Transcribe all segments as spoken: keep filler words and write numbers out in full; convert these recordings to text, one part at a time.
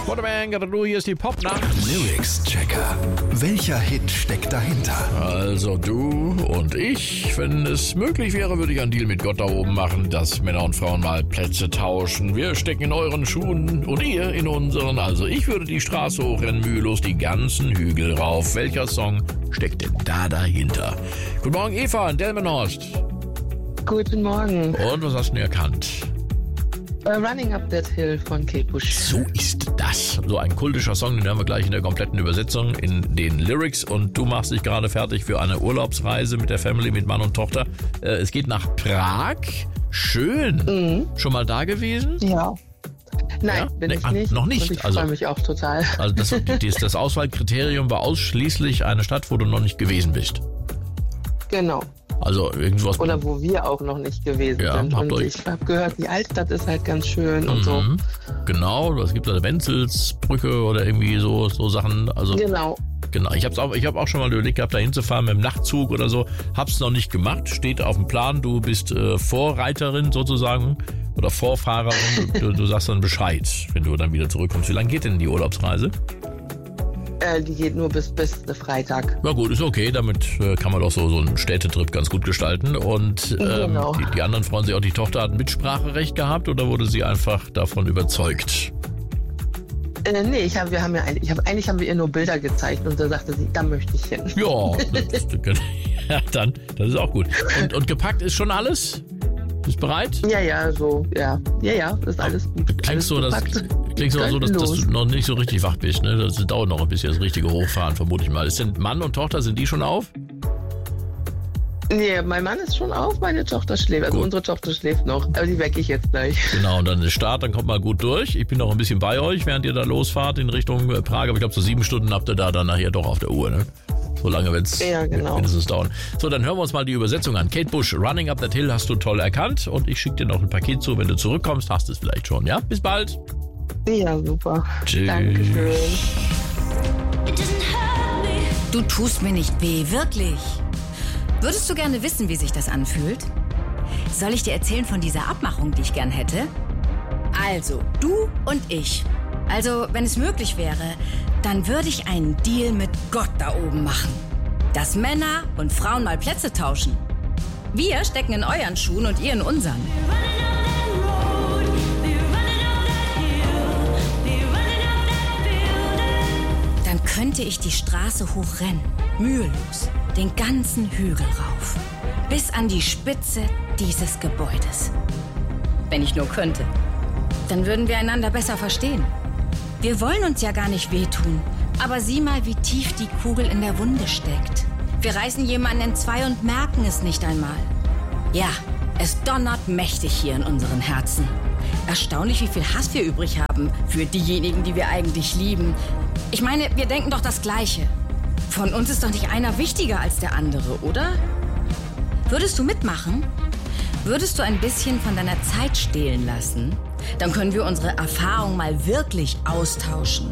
What a man gotta do, hier ist die Popnacht. Lyrics-Checker. Welcher Hit steckt dahinter? Also du und ich, wenn es möglich wäre, würde ich einen Deal mit Gott da oben machen, dass Männer und Frauen mal Plätze tauschen. Wir stecken in euren Schuhen und ihr in unseren. Also ich würde die Straße hochrennen, mühelos die ganzen Hügel rauf. Welcher Song steckt denn da dahinter? Guten Morgen, Eva in Delmenhorst. Guten Morgen. Und was hast du denn erkannt? Uh, Running Up That Hill von Kate Bush. So ist das. So ein kultischer Song, den hören wir gleich in der kompletten Übersetzung in den Lyrics. Und du machst dich gerade fertig für eine Urlaubsreise mit der Family, mit Mann und Tochter. Äh, es geht nach Prag. Schön. Mhm. Schon mal da gewesen? Ja. Nein, ja? bin nee, ich nicht. Noch nicht? Und ich also, freue mich auch total. Also das, das, das Auswahlkriterium war ausschließlich eine Stadt, wo du noch nicht gewesen bist. Genau. Also irgendwas. Oder wo wir auch noch nicht gewesen ja, sind. Und euch... ich habe gehört, die Altstadt ist halt ganz schön und mhm. so. Genau, es gibt da Wenzelsbrücke oder irgendwie so, so Sachen. Also, genau. Genau, ich habe auch, ich hab auch schon mal überlegt gehabt, da hinzufahren mit dem Nachtzug oder so. Hab's noch nicht gemacht, steht auf dem Plan. Du bist äh, Vorreiterin sozusagen oder Vorfahrerin. du, du sagst dann Bescheid, wenn du dann wieder zurückkommst. Wie lange geht denn die Urlaubsreise? Äh, die geht nur bis, bis Freitag. Na gut, ist okay. Damit äh, kann man doch so, so einen Städtetrip ganz gut gestalten. Und ähm, genau. die, die anderen freuen sich auch. Die Tochter hat Mitspracherecht gehabt oder wurde sie einfach davon überzeugt? Äh, nee, ich hab, wir haben ja ein, ich hab, eigentlich haben wir ihr nur Bilder gezeigt und da sagte sie, da möchte ich hin. Ja, das, ja dann, das ist auch gut. Und, und gepackt ist schon alles? Bist bereit? Ja, ja, so, ja. Ja, ja, ist alles gut. Klingst alles so, dass, klingst so, so dass, dass du noch nicht so richtig wach bist, ne? Das dauert noch ein bisschen, das richtige Hochfahren, vermute ich mal. Sind Mann und Tochter, sind die schon auf? Nee, mein Mann ist schon auf, meine Tochter schläft. Also gut. Unsere Tochter schläft noch, aber die wecke ich jetzt gleich. Genau, und dann ist Start, dann kommt mal gut durch. Ich bin noch ein bisschen bei euch, während ihr da losfahrt in Richtung Prag. Aber ich glaube, so sieben Stunden habt ihr da dann nachher doch auf der Uhr, ne? So lange wird es ja, genau. mindestens dauern. So, dann hören wir uns mal die Übersetzung an. Kate Bush, Running Up That Hill hast du toll erkannt. Und ich schicke dir noch ein Paket zu, wenn du zurückkommst. Hast du es vielleicht schon, ja? Bis bald. Ja, super. Tschüss. Dankeschön. Du tust mir nicht weh, wirklich. Würdest du gerne wissen, wie sich das anfühlt? Soll ich dir erzählen von dieser Abmachung, die ich gern hätte? Also, du und ich. Also, wenn es möglich wäre, dann würde ich einen Deal mit Gott da oben machen. Dass Männer und Frauen mal Plätze tauschen. Wir stecken in euren Schuhen und ihr in unseren. Dann könnte ich die Straße hochrennen, mühelos, den ganzen Hügel rauf, bis an die Spitze dieses Gebäudes. Wenn ich nur könnte, dann würden wir einander besser verstehen. Wir wollen uns ja gar nicht wehtun, aber sieh mal, wie tief die Kugel in der Wunde steckt. Wir reißen jemanden in zwei und merken es nicht einmal. Ja, es donnert mächtig hier in unseren Herzen. Erstaunlich, wie viel Hass wir übrig haben für diejenigen, die wir eigentlich lieben. Ich meine, wir denken doch das Gleiche. Von uns ist doch nicht einer wichtiger als der andere, oder? Würdest du mitmachen? Würdest du ein bisschen von deiner Zeit stehlen lassen? Dann können wir unsere Erfahrung mal wirklich austauschen.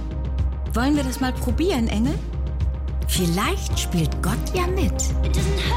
Wollen wir das mal probieren, Engel? Vielleicht spielt Gott ja mit.